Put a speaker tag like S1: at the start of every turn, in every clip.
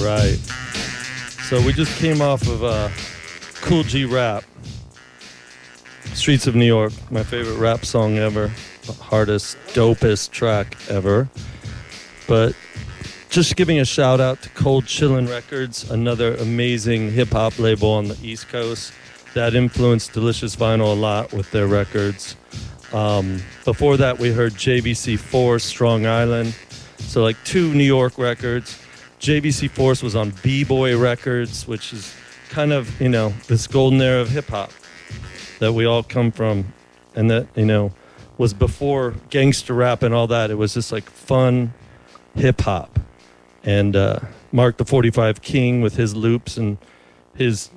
S1: right. So we just came off of Kool G Rap, Streets of New York, my favorite rap song ever, the hardest, dopest track ever. But just giving a shout out to Cold Chillin' Records, another amazing hip hop label on the East Coast that influenced Delicious Vinyl a lot with their records. Before that, we heard JVC Force, Strong Island. So like 2 New York records. JVC Force was on B-Boy Records, which is kind of, this golden era of hip-hop that we all come from. And that, was before gangster rap and all that. It was just like fun hip-hop. And Mark the 45 King with his loops and his,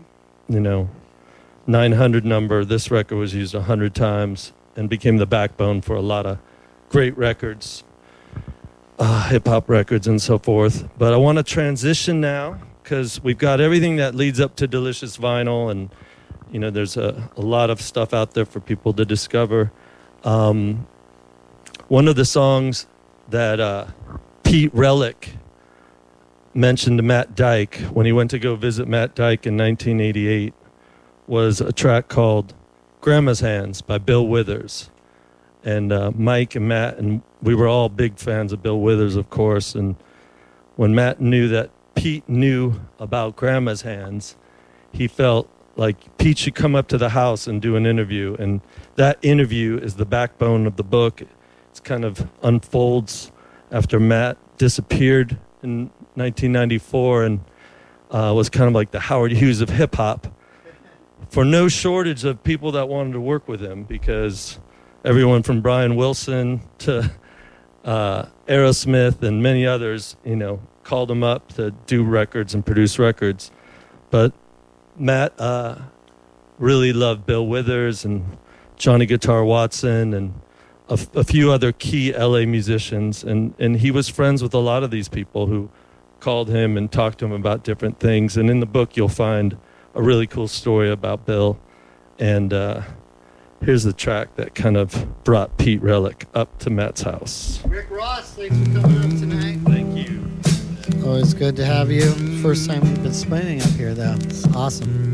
S1: 900 number. This record was used 100 times and became the backbone for a lot of great records. Hip-hop records and so forth. But I want to transition now because we've got everything that leads up to Delicious Vinyl, and there's a lot of stuff out there for people to discover. One of the songs that Pete Relic mentioned to Matt Dike when he went to go visit Matt Dike in 1988 was a track called Grandma's Hands by Bill Withers. And Mike and Matt, and we were all big fans of Bill Withers, of course. And when Matt knew that Pete knew about Grandma's Hands, he felt like Pete should come up to the house and do an interview. And that interview is the backbone of the book. It's kind of unfolds after Matt disappeared in 1994 and was kind of like the Howard Hughes of hip-hop, for no shortage of people that wanted to work with him, because everyone from Brian Wilson to Aerosmith and many others, called him up to do records and produce records. But Matt really loved Bill Withers and Johnny Guitar Watson and a few other key LA musicians. And he was friends with a lot of these people who called him and talked to him about different things. And in the book, you'll find a really cool story about Bill. And here's the track that kind of brought Pete Relic up to Matt's house.
S2: Rick Ross, thanks for coming up tonight.
S1: Thank you.
S2: Always good to have you. First time you've been spinning up here, though. It's awesome.